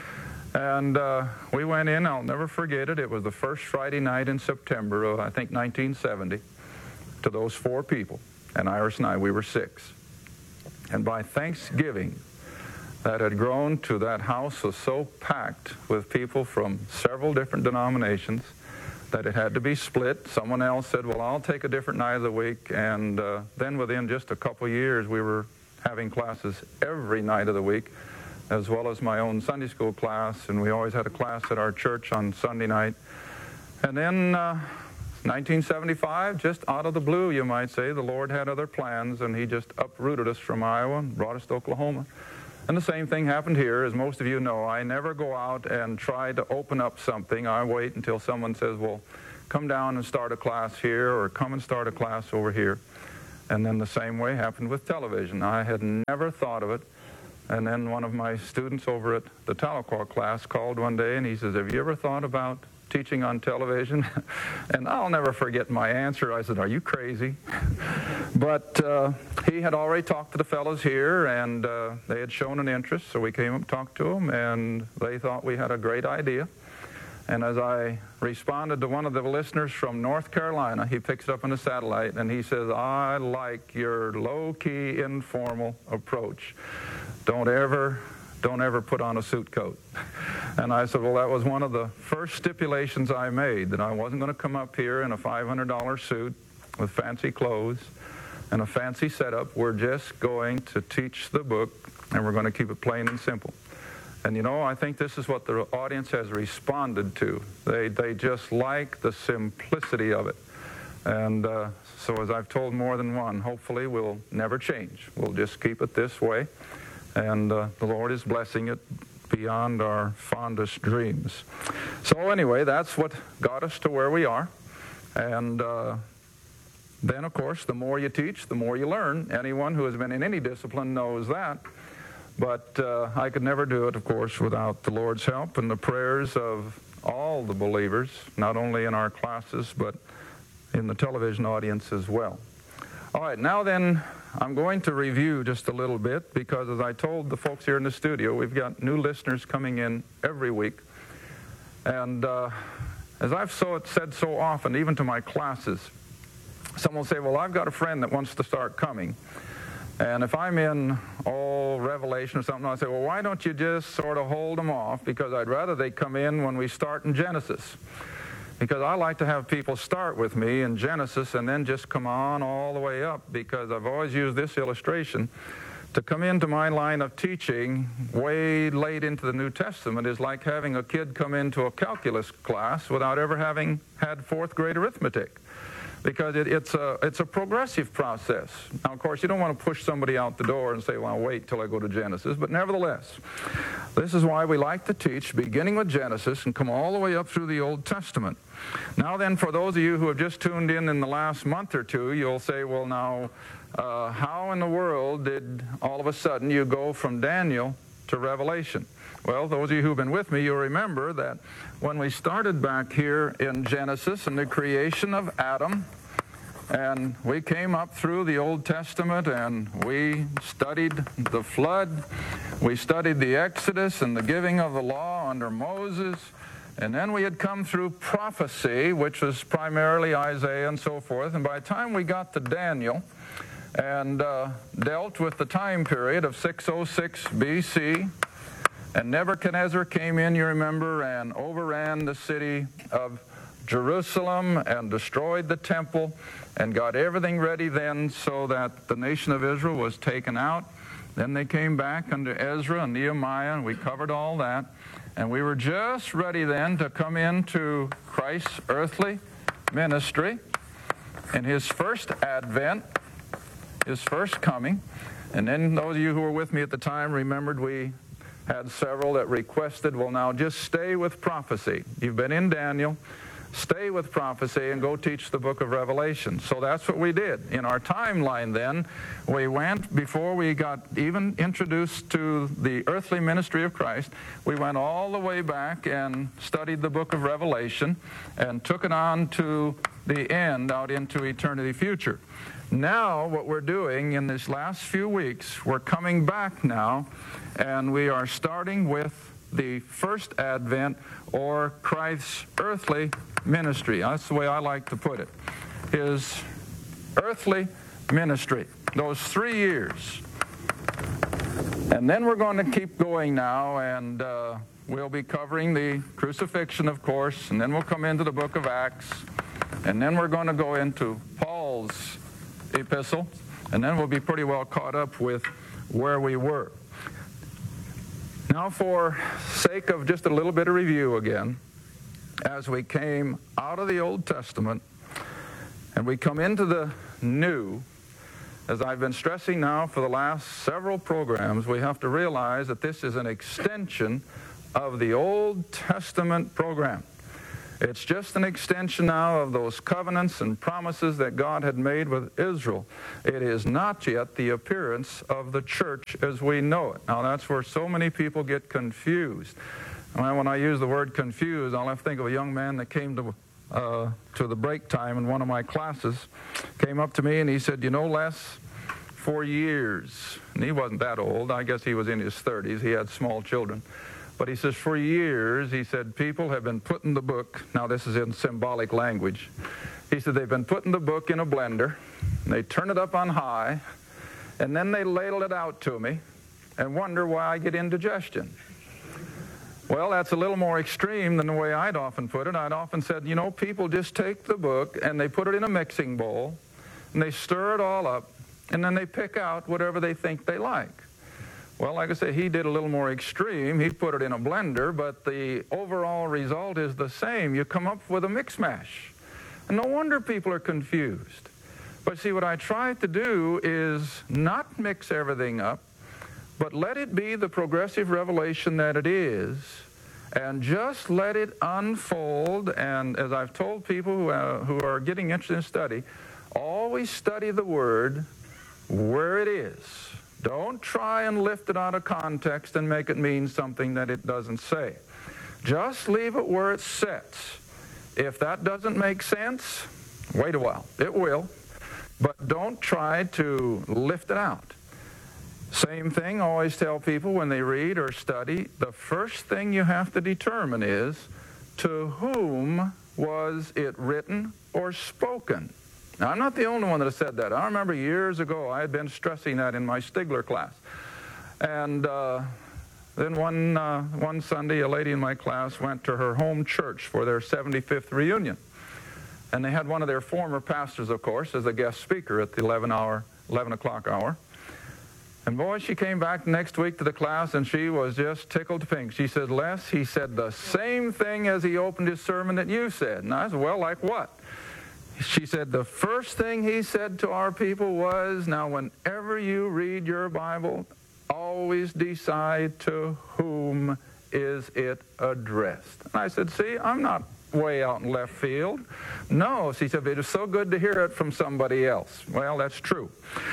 And uh, we went in. I'll never forget it. It was the first Friday night in September of, I think, nineteen seventy, to those four people. And Iris and I, we were six. And by Thanksgiving, that had grown to that house was so packed with people from several different denominations that it had to be split. Someone else said, well, I'll take a different night of the week. And uh, then within just a couple years, we were having classes every night of the week, as well as my own Sunday school class. And we always had a class at our church on Sunday night. And then uh, nineteen seventy-five, just out of the blue, you might say, the Lord had other plans, and he just uprooted us from Iowa and brought us to Oklahoma. And the same thing happened here. As most of you know, I never go out and try to open up something. I wait until someone says, well, come down and start a class here, or come and start a class over here. And then the same way happened with television. I had never thought of it. And then one of my students over at the Tahlequah class called one day, and he says, have you ever thought about teaching on television? And I'll never forget my answer. I said, are you crazy? But uh, he had already talked to the fellows here, and uh, they had shown an interest, so we came up and talked to them, and they thought we had a great idea. And as I responded to one of the listeners from North Carolina, he picks it up on the satellite, and he says, I like your low-key, informal approach. Don't ever Don't ever put on a suit coat. And I said, well, that was one of the first stipulations I made, that I wasn't going to come up here in a five hundred dollar suit with fancy clothes and a fancy setup. We're just going to teach the book, and we're going to keep it plain and simple. And, you know, I think this is what the audience has responded to. They, they just like the simplicity of it. And uh, so as I've told more than one, hopefully we'll never change. We'll just keep it this way. And uh, the Lord is blessing it beyond our fondest dreams. So anyway, that's what got us to where we are. And uh, then, of course, the more you teach, the more you learn. Anyone who has been in any discipline knows that. But uh, I could never do it, of course, without the Lord's help and the prayers of all the believers, not only in our classes, but in the television audience as well. All right, now then, I'm going to review just a little bit, because as I told the folks here in the studio, we've got new listeners coming in every week. And uh, as I've so said so often, even to my classes, someone will say, well, I've got a friend that wants to start coming. And if I'm in, oh, Revelation or something, I'll say, well, why don't you just sort of hold them off? Because I'd rather they come in when we start in Genesis. Because I like to have people start with me in Genesis and then just come on all the way up, because I've always used this illustration. To come into my line of teaching way late into the New Testament is like having a kid come into a calculus class without ever having had fourth grade arithmetic. Because it, it's, a, it's a progressive process. Now, of course, you don't want to push somebody out the door and say, well, I'll wait till I go to Genesis. But nevertheless, this is why we like to teach, beginning with Genesis and come all the way up through the Old Testament. Now then, for those of you who have just tuned in in the last month or two, you'll say, well, now, uh, how in the world did all of a sudden you go from Daniel to Revelation? Well, those of you who've been with me, you'll remember that when we started back here in Genesis and the creation of Adam, and we came up through the Old Testament and we studied the flood, we studied the Exodus and the giving of the law under Moses, and then we had come through prophecy, which was primarily Isaiah and so forth, and by the time we got to Daniel and uh, dealt with the time period of six oh six B C, and Nebuchadnezzar came in, you remember, and overran the city of Jerusalem and destroyed the temple and got everything ready then so that the nation of Israel was taken out. Then they came back under Ezra and Nehemiah, and we covered all that. And we were just ready then to come into Christ's earthly ministry in his first advent, his first coming. And then those of you who were with me at the time remembered we Had several that requested, well, now just stay with prophecy. You've been in Daniel. Stay with prophecy and go teach the book of Revelation. So that's what we did. In our timeline then, we went, before we got even introduced to the earthly ministry of Christ, we went all the way back and studied the book of Revelation and took it on to the end, out into eternity future. Now what we're doing in these last few weeks, we're coming back now, and we are starting with the first advent, or Christ's earthly ministry. That's the way I like to put it. His earthly ministry. Those three years. And then we're going to keep going now, and uh, we'll be covering the crucifixion, of course, and then we'll come into the book of Acts, and then we're going to go into Paul's epistle, and then we'll be pretty well caught up with where we were. Now, for sake of just a little bit of review again, as we came out of the Old Testament and we come into the New, as I've been stressing now for the last several programs, we have to realize that this is an extension of the Old Testament program. It's just an extension now of those covenants and promises that God had made with Israel. It is not yet the appearance of the church as we know it. Now, that's where so many people get confused. When I use the word confused, I'll have to think of a young man that came to uh, to the break time in one of my classes, came up to me and he said, you know, Les, for years, and he wasn't that old, I guess he was in his thirties, he had small children. But he says, for years, he said, people have been putting the book, now this is in symbolic language, he said they've been putting the book in a blender, and they turn it up on high, and then they ladle it out to me, and wonder why I get indigestion. Well, that's a little more extreme than the way I'd often put it. I'd often said, you know, people just take the book, and they put it in a mixing bowl, and they stir it all up, and then they pick out whatever they think they like. Well, like I say, he did a little more extreme. He put it in a blender, but the overall result is the same. You come up with a mix mash. And no wonder people are confused. But see, what I try to do is not mix everything up, but let it be the progressive revelation that it is, and just let it unfold. And as I've told people who, uh, who are getting interested in study, always study the Word where it is. Don't try and lift it out of context and make it mean something that it doesn't say. Just leave it where it sits. If that doesn't make sense, wait a while. It will. But don't try to lift it out. Same thing, I always tell people when they read or study, the first thing you have to determine is, to whom was it written or spoken? Now, I'm not the only one that has said that. I remember years ago I had been stressing that in my Stigler class. And uh, then one, uh, one Sunday, a lady in my class went to her home church for their seventy-fifth reunion. And they had one of their former pastors, of course, as a guest speaker at the eleven hour, eleven o'clock hour. And boy, she came back next week to the class, and she was just tickled to pink. She said, Les, he said the same thing as he opened his sermon that you said. And I said, well, like what? She said, the first thing he said to our people was, now, whenever you read your Bible, always decide to whom is it addressed. And I said, see, I'm not way out in left field. No, she said, it is so good to hear it from somebody else. Well, that's true.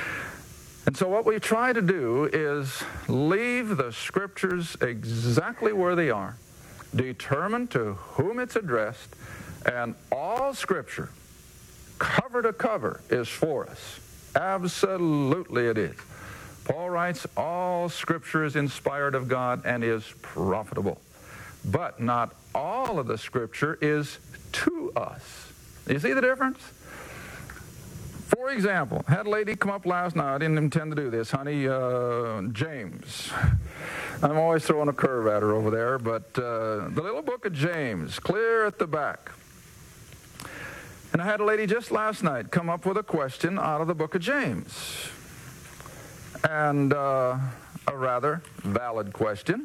And so what we try to do is leave the Scriptures exactly where they are, determine to whom it's addressed, and all Scripture, cover to cover, is for us. Absolutely it is. Paul writes, all Scripture is inspired of God and is profitable. But not all of the Scripture is to us. You see the difference? For example, had a lady come up last night. I didn't intend to do this, honey. Uh, James. I'm always throwing a curve at her over there, but uh, the little book of James, clear at the back. And I had a lady just last night come up with a question out of the book of James. And uh, a rather valid question.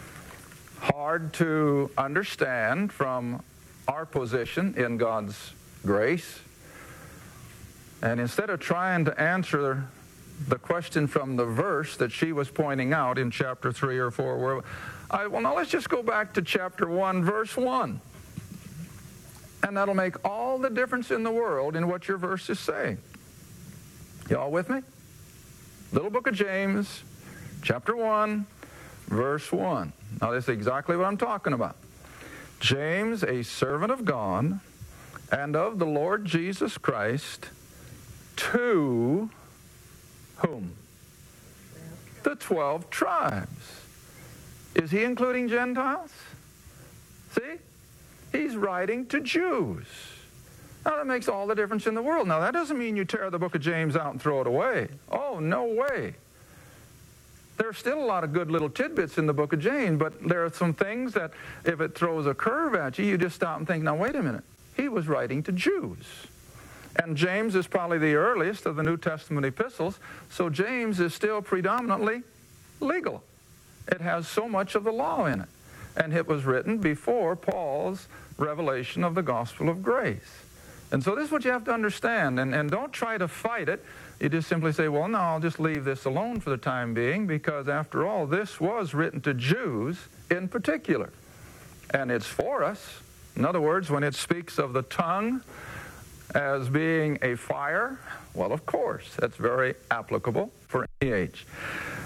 Hard to understand from our position in God's grace. And instead of trying to answer the question from the verse that she was pointing out in chapter three or four. Where, I, well, now let's just go back to chapter one, verse one. And that'll make all the difference in the world in what your verse is saying. Y'all with me? Little book of James, chapter one, verse one. Now this is exactly what I'm talking about. James, a servant of God and of the Lord Jesus Christ, to whom? The twelve tribes. Is he including Gentiles? See? He's writing to Jews. Now that makes all the difference in the world. Now that doesn't mean you tear the book of James out and throw it away. Oh, no way. There's still a lot of good little tidbits in the book of James, but there are some things that if it throws a curve at you, you just stop and think, now wait a minute. He was writing to Jews. And James is probably the earliest of the New Testament epistles, so James is still predominantly legal. It has so much of the law in it. And it was written before Paul's revelation of the gospel of grace. And so this is what you have to understand, and, and don't try to fight it. You just simply say, well, no, I'll just leave this alone for the time being, because after all, this was written to Jews in particular. And it's for us. In other words, when it speaks of the tongue as being a fire, well, of course, that's very applicable for any age.